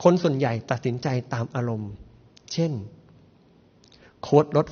คนส่วนใหญ่ตัดสินใจตามอารมณ์เช่นโค้ดลด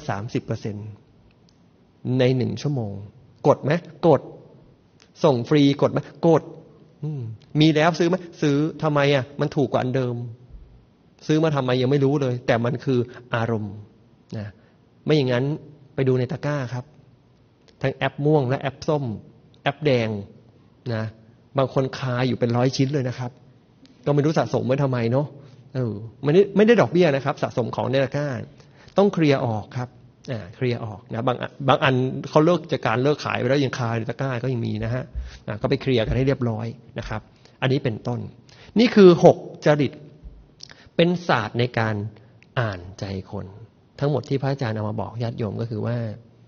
30% ใน1 ชั่วโมงกดไหมกดส่งฟรีกดไหมกดมีแล้วซื้อไหมซื้อทำไมอ่ะมันถูกกว่าอันเดิมซื้อมาทำไมยังไม่รู้เลยแต่มันคืออารมณ์นะไม่อย่างนั้นไปดูในตะกร้าครับทั้งแอปม่วงและแอปส้มแอปแดงนะบางคนคาอยู่เป็น100 ชิ้นเลยนะครับก็ไม่รู้สะสมไว้ทำไมเนาะไม่ได้ดอกเบี้ยนะครับสะสมของในตะกร้าต้องเคลียร์ออกครับเคลียร์ออกนะบางอันเขาเลิกจากการเลิกขายไปแล้วยังคาในตะกร้าก็ยังมีนะฮะก็ไปเคลียร์กันให้เรียบร้อยนะครับอันนี้เป็นต้นนี่คือ6จริตเป็นศาสตร์ในการอ่านใจคนทั้งหมดที่พระอาจารย์เอามาบอกญาติโยมก็คือว่า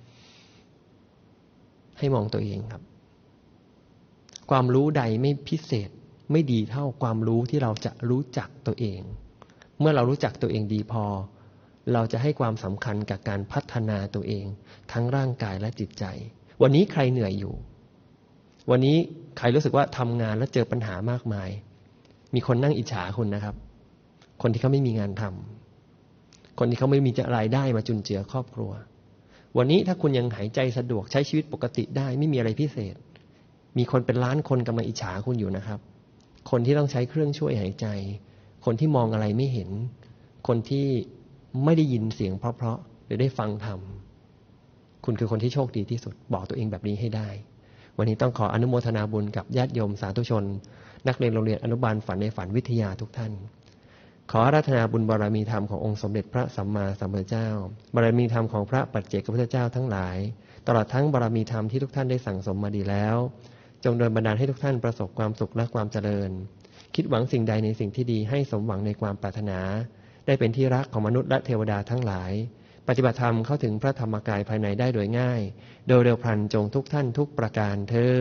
ให้มองตัวเองครับความรู้ใดไม่พิเศษไม่ดีเท่าความรู้ที่เราจะรู้จักตัวเองเมื่อเรารู้จักตัวเองดีพอเราจะให้ความสำคัญกับการพัฒนาตัวเองทั้งร่างกายและจิตใจวันนี้ใครเหนื่อยอยู่วันนี้ใครรู้สึกว่าทำงานแล้วเจอปัญหามากมายมีคนนั่งอิจฉาคุณนะครับคนที่เขาไม่มีงานทำคนที่เขาไม่มีรายได้มาจุนเจือครอบครัววันนี้ถ้าคุณยังหายใจสะดวกใช้ชีวิตปกติได้ไม่มีอะไรพิเศษมีคนเป็นล้านคนกำลังอิจฉาคุณอยู่นะครับคนที่ต้องใช้เครื่องช่วยหายใจคนที่มองอะไรไม่เห็นคนที่ไม่ได้ยินเสียงเพราะๆหรือได้ฟังธรรมคุณคือคนที่โชคดีที่สุดบอกตัวเองแบบนี้ให้ได้วันนี้ต้องขออนุโมทนาบุญกับญาติโยมสาธุชนนักเรียนโรงเรียนอนุบาลฝันในฝันวิทยาทุกท่านขออาราธนาบุญบารมีธรรมขององค์สมเด็จพระสัมมาสัมพุทธเจ้าบารมีธรรมของพระปัจเจกพุทธเจ้าทั้งหลายตลอดทั้งบารมีธรรมที่ทุกท่านได้สั่งสมมาดีแล้วจงโดนบันดาลให้ทุกท่านประสบความสุขและความเจริญคิดหวังสิ่งใดในสิ่งที่ดีให้สมหวังในความปรารถนาได้เป็นที่รักของมนุษย์และเทวดาทั้งหลายปฏิบัติธรรมเข้าถึงพระธรรมกายภายในได้โดยง่ายโดยเร็วพลันจงทุกท่านทุกประการเทอญ